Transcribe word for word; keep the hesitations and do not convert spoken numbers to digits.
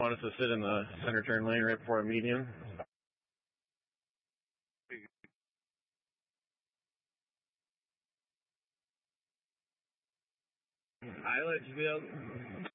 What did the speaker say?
want us to sit in the center turn lane right before a median? I let you be able